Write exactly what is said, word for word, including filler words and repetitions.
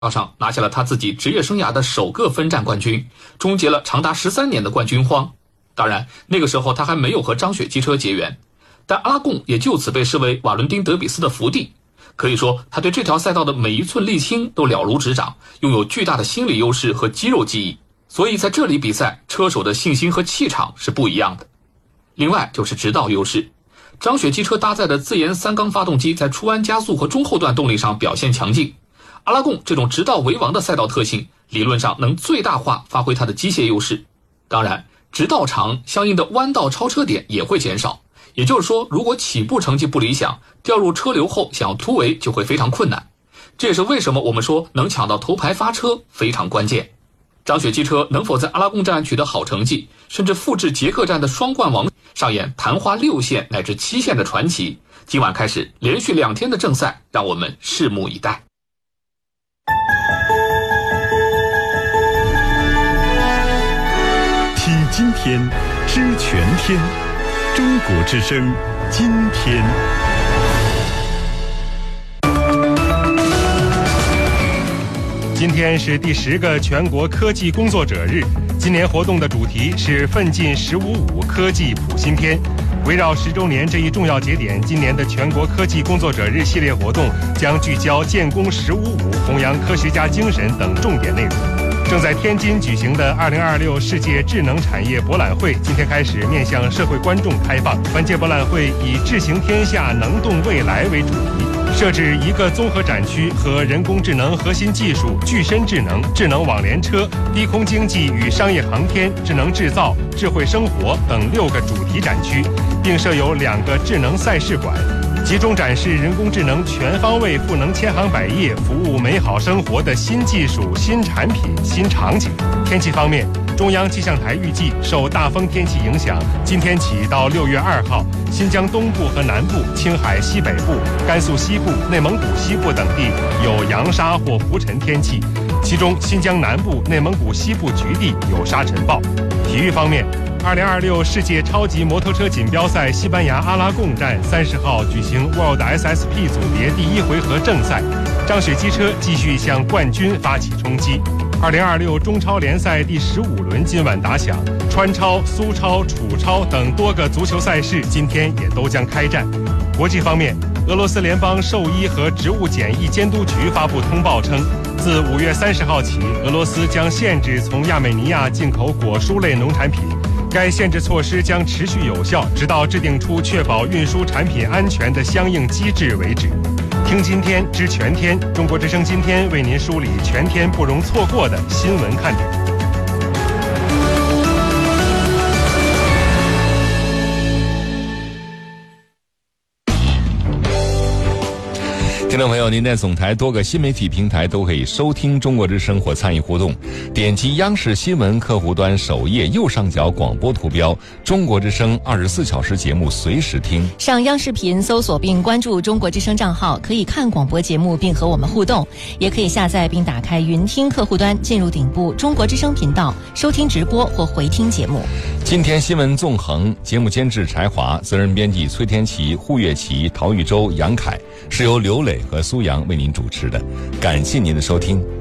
上拿下了他自己职业生涯的首个分站冠军，终结了长达十三年的冠军荒。当然，那个时候他还没有和张雪机车结缘，但阿拉贡也就此被视为瓦伦丁德比斯的福地。可以说，他对这条赛道的每一寸沥青都了如指掌，拥有巨大的心理优势和肌肉记忆。所以在这里比赛，车手的信心和气场是不一样的。另外就是直道优势，张雪机车搭载的自研三缸发动机在初弯加速和中后段动力上表现强劲。阿拉贡这种直道为王的赛道特性，理论上能最大化发挥它的机械优势。当然，直道长，相应的弯道超车点也会减少。也就是说，如果起步成绩不理想，掉入车流后想要突围就会非常困难。这也是为什么我们说能抢到头牌发车非常关键。张雪机车能否在阿拉贡站取得好成绩，甚至复制捷克站的双冠王，上演昙花六线乃至七线的传奇，今晚开始连续两天的正赛，让我们拭目以待。 听今天，知全天，中国之声，今天。 今天是第十个全国科技工作者日，今年活动的主题是奋进十五五科技谱新篇。围绕十周年这一重要节点，今年的全国科技工作者日系列活动将聚焦建功十五五、弘扬科学家精神等重点内容。正在天津举行的二零二六世界智能产业博览会今天开始面向社会观众开放。本届博览会以智行天下能动未来为主题，设置一个综合展区和人工智能核心技术、具身智能、智能网联车、低空经济与商业航天、智能制造、智慧生活等六个主题展区，并设有两个智能赛事馆，集中展示人工智能全方位赋能千行百业、服务美好生活的新技术、新产品、新场景。天气方面，中央气象台预计，受大风天气影响，今天起到六月二号，新疆东部和南部、青海西北部、甘肃西部、内蒙古西部等地有扬沙或浮尘天气，其中新疆南部、内蒙古西部局地有沙尘暴。体育方面，二零二六世界超级摩托车锦标赛西班牙阿拉贡站三十号举行 World S S P 组别第一回合正赛，张雪机车继续向冠军发起冲击。二零二六中超联赛第十五轮今晚打响，川超、苏超、楚超等多个足球赛事今天也都将开战。国际方面，俄罗斯联邦兽医和植物检疫监督局发布通报称，自五月三十号起，俄罗斯将限制从亚美尼亚进口果蔬类农产品。该限制措施将持续有效，直到制定出确保运输产品安全的相应机制为止。听今天知全天，中国之声今天为您梳理全天不容错过的新闻看点。 听众朋友，您在总台多个新媒体平台都可以收听中国之声或参与互动，点击央视新闻客户端首页右上角广播图标，中国之声二十四小时节目随时听。 上央视频搜索并关注中国之声账号，可以看广播节目并和我们互动，也可以下载并打开云听客户端，进入顶部中国之声频道收听直播或回听节目。 今天新闻纵横，节目监制柴华，责任编辑崔天琪、胡月琪、陶玉洲、杨凯，是由刘磊和苏阳为您主持的。感谢您的收听。